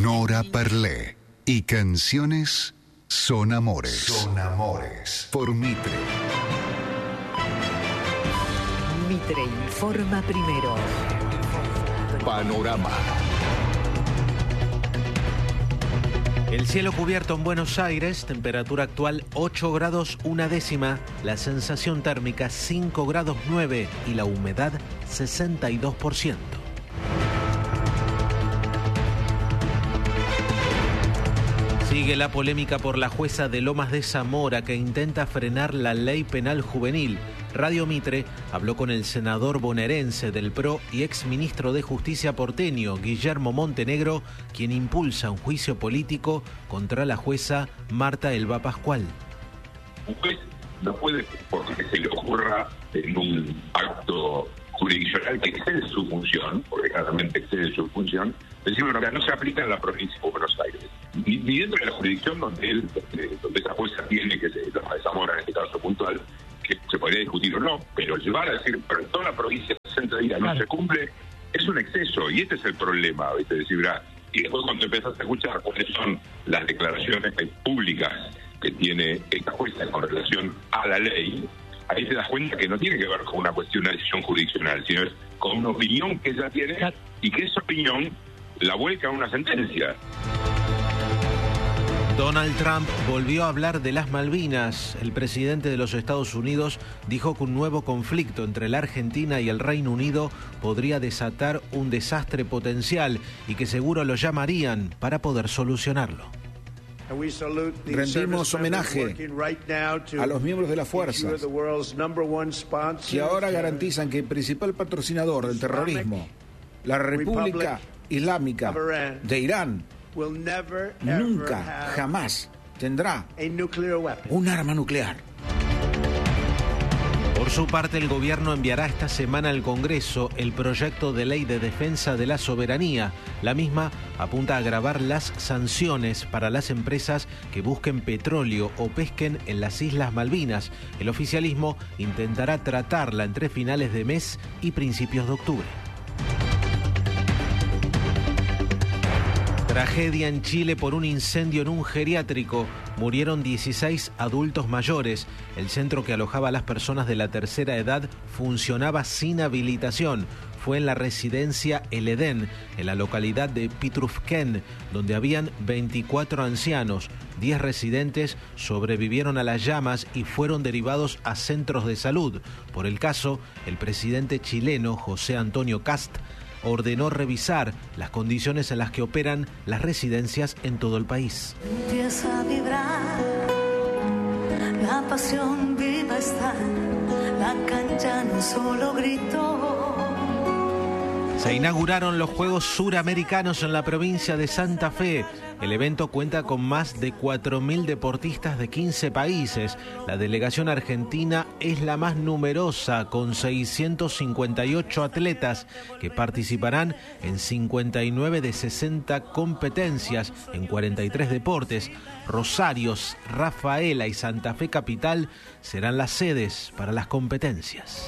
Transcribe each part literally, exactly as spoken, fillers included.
Nora Perlé y Canciones son amores. Son amores. Por Mitre. Mitre informa primero. Panorama. El cielo cubierto en Buenos Aires, temperatura actual ocho grados una décima, la sensación térmica cinco grados nueve y la humedad sesenta y dos por ciento. Sigue la polémica por la jueza de Lomas de Zamora que intenta frenar la ley penal juvenil. Radio Mitre habló con el senador bonaerense del P R O y exministro de Justicia porteño, Guillermo Montenegro, quien impulsa un juicio político contra la jueza Marta Elba Pascual. Un juez no puede, porque se le ocurra en un acto jurisdiccional que excede su función, porque claramente excede su función, decir, bueno, no se aplica en la provincia de Buenos Aires, ni, ni dentro de la jurisdicción donde él, donde, donde esa jueza tiene, que se Lomas de Zamora en este caso puntual, que se podría discutir o no, pero llevar a decir, pero en toda la provincia de sesenta días no se cumple, es un exceso, y este es el problema, ¿viste? Decir, ¿verdad? Y después cuando empezás a escuchar cuáles son las declaraciones públicas que tiene esta jueza con relación a la ley, ahí te das cuenta que no tiene que ver con una cuestión de decisión jurisdiccional, sino es con una opinión que ella tiene y que esa opinión la vuelca a una sentencia. Donald Trump volvió a hablar de las Malvinas. El presidente de los Estados Unidos dijo que un nuevo conflicto entre la Argentina y el Reino Unido podría desatar un desastre potencial y que seguro lo llamarían para poder solucionarlo. Rendimos homenaje a los miembros de las fuerzas que ahora garantizan que el principal patrocinador del terrorismo, la República Islámica de Irán, nunca, jamás tendrá un arma nuclear. Por su parte, el gobierno enviará esta semana al Congreso el proyecto de ley de defensa de la soberanía. La misma apunta a agravar las sanciones para las empresas que busquen petróleo o pesquen en las Islas Malvinas. El oficialismo intentará tratarla entre finales de mes y principios de octubre. Tragedia en Chile por un incendio en un geriátrico. Murieron dieciséis adultos mayores. El centro que alojaba a las personas de la tercera edad funcionaba sin habilitación. Fue en la residencia El Edén, en la localidad de Pitrufquén, donde habían veinticuatro ancianos. diez residentes sobrevivieron a las llamas y fueron derivados a centros de salud. Por el caso, el presidente chileno, José Antonio Kast, ordenó revisar las condiciones en las que operan las residencias en todo el país. Empieza a vibrar, la pasión viva está, la cancha no solo gritó. Se inauguraron los Juegos Suramericanos en la provincia de Santa Fe. El evento cuenta con más de cuatro mil deportistas de quince países. La delegación argentina es la más numerosa, con seiscientos cincuenta y ocho atletas que participarán en cincuenta y nueve de sesenta competencias en cuarenta y tres deportes. Rosario, Rafaela y Santa Fe Capital serán las sedes para las competencias.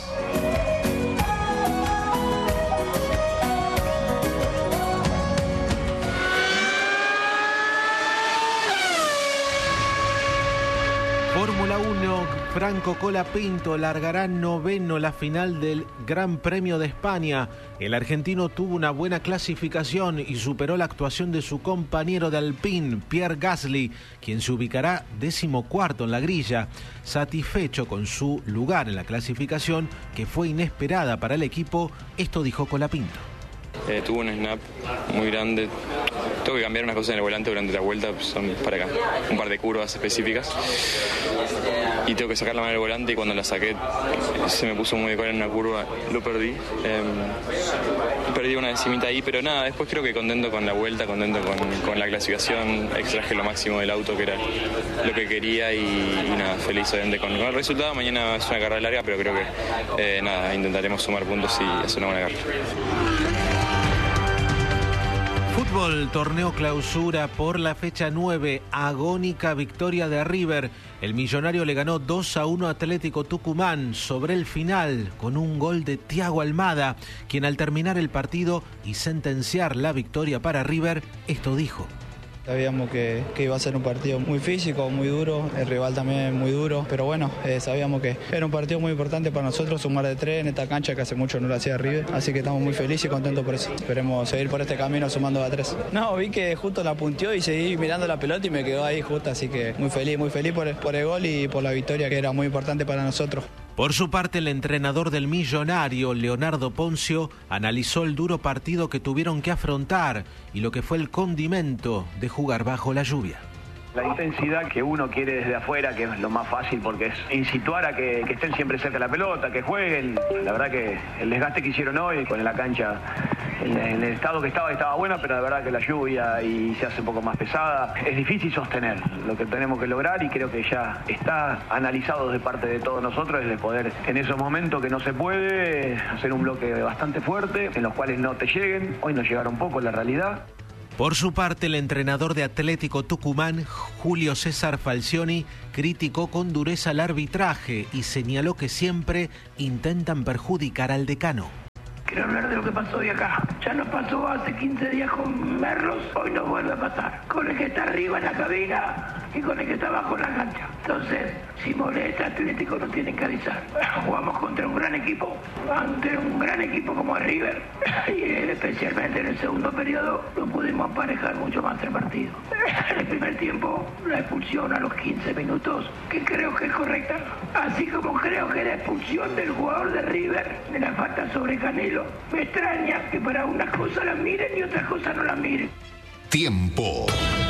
Fórmula uno, Franco Colapinto largará noveno la final del Gran Premio de España. El argentino tuvo una buena clasificación y superó la actuación de su compañero de Alpine, Pierre Gasly, quien se ubicará decimocuarto en la grilla. Satisfecho con su lugar en la clasificación, que fue inesperada para el equipo, esto dijo Colapinto. Eh, tuvo un snap muy grande. Tengo que cambiar unas cosas en el volante durante la vuelta, pues son para acá, un par de curvas específicas. Y tengo que sacar la mano del volante y cuando la saqué se me puso muy de cola en una curva, lo perdí. Eh, perdí una decimita ahí, pero nada, después creo que contento con la vuelta, contento con, con la clasificación, extraje lo máximo del auto que era lo que quería y, y nada, feliz obviamente con, con el resultado. Mañana es una carrera larga, pero creo que eh, nada, intentaremos sumar puntos y hacer una buena carrera. Fútbol, torneo clausura por la fecha nueve, agónica victoria de River. El millonario le ganó dos a uno a Atlético Tucumán sobre el final con un gol de Thiago Almada, quien al terminar el partido y sentenciar la victoria para River, esto dijo. Sabíamos que, que iba a ser un partido muy físico, muy duro, el rival también muy duro, pero bueno, eh, sabíamos que era un partido muy importante para nosotros, sumar de tres en esta cancha que hace mucho no lo hacía River, así que estamos muy felices y contentos por eso. Esperemos seguir por este camino sumando a tres. No, vi que justo la punteó y seguí mirando la pelota y me quedó ahí justo, así que muy feliz, muy feliz por el, por el gol y por la victoria que era muy importante para nosotros. Por su parte, el entrenador del millonario, Leonardo Poncio, analizó el duro partido que tuvieron que afrontar y lo que fue el condimento de jugar bajo la lluvia. La intensidad que uno quiere desde afuera, que es lo más fácil porque es incituar a que, que estén siempre cerca de la pelota, que jueguen. La verdad que el desgaste que hicieron hoy con la cancha, en, en el estado que estaba, estaba buena, pero la verdad que la lluvia y se hace un poco más pesada. Es difícil sostener lo que tenemos que lograr y creo que ya está analizado de parte de todos nosotros, es de poder en esos momentos que no se puede hacer un bloque bastante fuerte, en los cuales no te lleguen. Hoy nos llegaron poco, la realidad. Por su parte, el entrenador de Atlético Tucumán, Julio César Falcioni, criticó con dureza el arbitraje y señaló que siempre intentan perjudicar al decano. Quiero hablar de lo que pasó hoy acá. Ya nos pasó hace quince días con Merlos, hoy nos vuelve a pasar. Con el que está arriba en la cabina y con el que está abajo en la cancha. Entonces, si molesta, Atlético no tiene que avisar. Jugamos contra un gran equipo, ante un gran equipo como River. Y especialmente en el segundo periodo no pudimos aparejar mucho más el partido. En el primer tiempo, la expulsión a los quince minutos, que creo que es correcta. Así como creo que la expulsión del jugador de River, de la falta sobre Canelo, me extraña que para unas cosas las miren y otras cosas no las miren. Tiempo.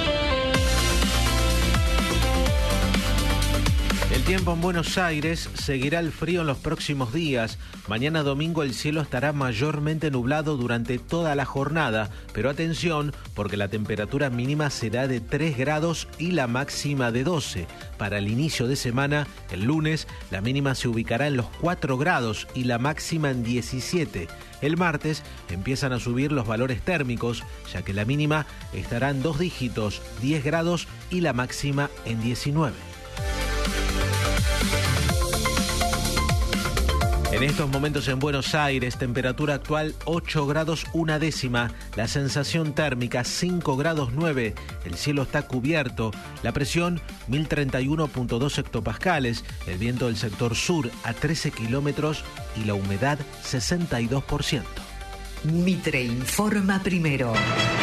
El tiempo en Buenos Aires seguirá el frío en los próximos días. Mañana domingo el cielo estará mayormente nublado durante toda la jornada, pero atención porque la temperatura mínima será de tres grados y la máxima de doce. Para el inicio de semana, el lunes, la mínima se ubicará en los cuatro grados y la máxima en diecisiete. El martes empiezan a subir los valores térmicos, ya que la mínima estará en dos dígitos, diez grados y la máxima en diecinueve. En estos momentos en Buenos Aires, temperatura actual ocho grados una décima, la sensación térmica cinco grados nueve, el cielo está cubierto, la presión mil treinta y uno punto dos hectopascales, el viento del sector sur a trece kilómetros y la humedad sesenta y dos por ciento. Mitre informa primero.